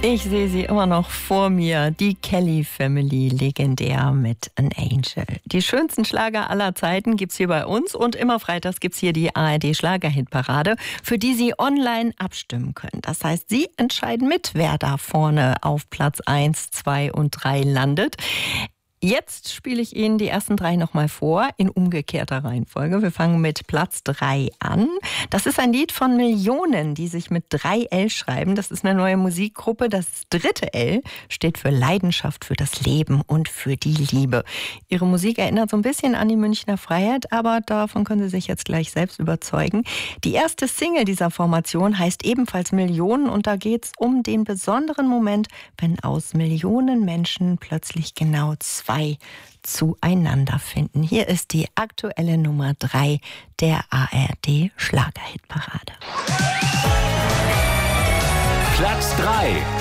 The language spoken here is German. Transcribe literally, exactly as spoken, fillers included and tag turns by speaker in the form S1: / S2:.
S1: Ich sehe sie immer noch vor mir, die Kelly Family, legendär mit An Angel. Die schönsten Schlager aller Zeiten gibt's hier bei uns und immer freitags gibt's hier die A R D Schlagerhitparade, für die Sie online abstimmen können. Das heißt, Sie entscheiden mit, wer da vorne auf Platz eins, zwei und drei landet. Jetzt spiele ich Ihnen die ersten drei nochmal vor, in umgekehrter Reihenfolge. Wir fangen mit Platz drei an. Das ist ein Lied von Millionen, die sich mit drei L schreiben. Das ist eine neue Musikgruppe. Das dritte L steht für Leidenschaft, für das Leben und für die Liebe. Ihre Musik erinnert so ein bisschen an die Münchner Freiheit, aber davon können Sie sich jetzt gleich selbst überzeugen. Die erste Single dieser Formation heißt ebenfalls Millionen und da geht es um den besonderen Moment, wenn aus Millionen Menschen plötzlich genau zwei zueinander finden. Hier ist die aktuelle Nummer drei der A R D Schlagerhitparade.
S2: Platz drei.